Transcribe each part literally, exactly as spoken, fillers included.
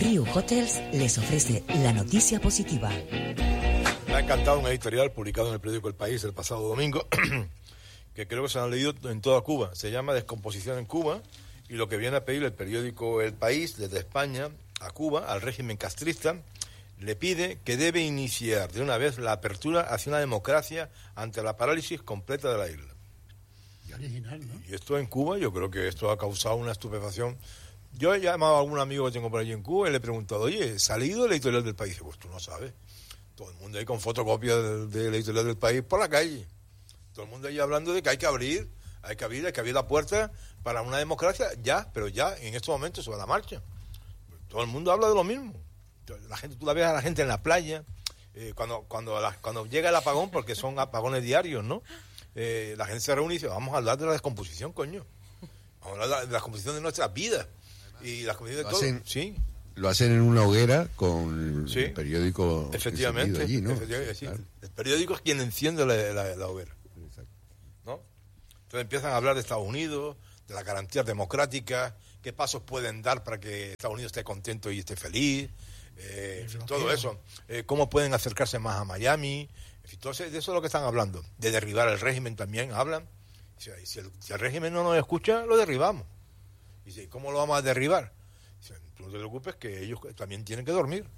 Riu Hotels les ofrece la noticia positiva. Me ha encantado un editorial publicado en el periódico El País el pasado domingo, que creo que se han leído en toda Cuba. Se llama Descomposición en Cuba, y lo que viene a pedir el periódico El País desde España a Cuba, al régimen castrista, le pide que debe iniciar de una vez la apertura hacia una democracia ante la parálisis completa de la isla. Y original, ¿no? Y esto en Cuba, yo creo que esto ha causado una estupefacción. Yo he llamado a algún amigo que tengo por allí en Cuba y le he preguntado, oye, ¿salido el editorial del País? Pues tú no sabes. Todo el mundo ahí con fotocopias del, del editorial del País por la calle. Todo el mundo ahí hablando de que hay que abrir, hay que abrir, hay que abrir la puerta para una democracia ya, pero ya en estos momentos sobre la marcha. Todo el mundo habla de lo mismo. La gente, tú la ves a la gente en la playa, eh, cuando cuando la, cuando llega el apagón, porque son apagones diarios, ¿no? Eh, la gente se reúne y dice, vamos a hablar de la descomposición, coño. Vamos a hablar de la descomposición de nuestras vidas. Y la descomposición de todo. Hacen, sí. Lo hacen en una hoguera con sí. el periódico. Efectivamente. Allí, ¿no? Efectivamente sí. Claro. El periódico es quien enciende la, la, la hoguera. Exacto. ¿No? Entonces empiezan a hablar de Estados Unidos, de las garantías democráticas, qué pasos pueden dar para que Estados Unidos esté contento y esté feliz. Eh, en fin, todo eso, eh, cómo pueden acercarse más a Miami, en fin, entonces de eso es lo que están hablando, de derribar el régimen también hablan. Si, si, el, si el régimen no nos escucha, lo derribamos. Y dice, ¿cómo lo vamos a derribar? Dice, tú no te preocupes, que ellos también tienen que dormir.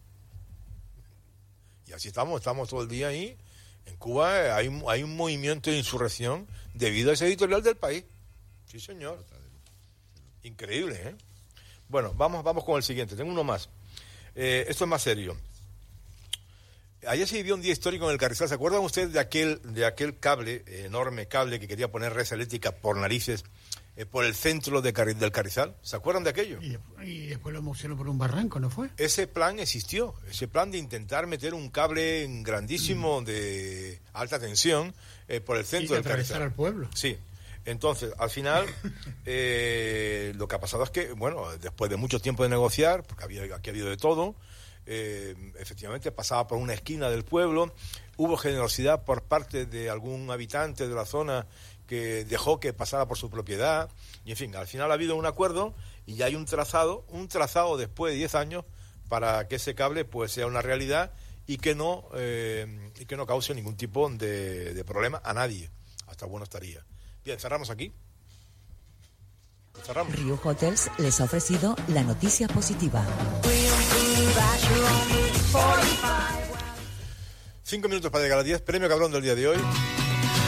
Y así estamos, estamos todo el día ahí. En Cuba hay, hay un movimiento de insurrección debido a ese editorial del País. Sí, señor. Increíble, ¿eh? Bueno, vamos, vamos con el siguiente, tengo uno más. Eh, esto es más serio. Ayer se vivió un día histórico en el Carrizal. ¿Se acuerdan ustedes de aquel de aquel cable, eh, enorme cable que quería poner red eléctrica por narices eh, por el centro de Car- del Carrizal? ¿Se acuerdan de aquello? Y después, y después lo emocionó por un barranco, ¿no fue? Ese plan existió, ese plan de intentar meter un cable grandísimo mm. de alta tensión eh, por el centro y del Carrizal. al pueblo. Sí. Entonces, al final, eh, lo que ha pasado es que, bueno, después de mucho tiempo de negociar, porque había, aquí ha habido de todo, eh, efectivamente pasaba por una esquina del pueblo, hubo generosidad por parte de algún habitante de la zona que dejó que pasara por su propiedad, y en fin, al final ha habido un acuerdo y ya hay un trazado, un trazado después de diez años para que ese cable pues sea una realidad y que no, eh, y que no cause ningún tipo de, de problema a nadie. Hasta bueno estaría. Bien, cerramos aquí. Cerramos. Riu Hotels les ha ofrecido la noticia positiva. Cinco minutos para llegar a las diez. Premio Cabrón del día de hoy.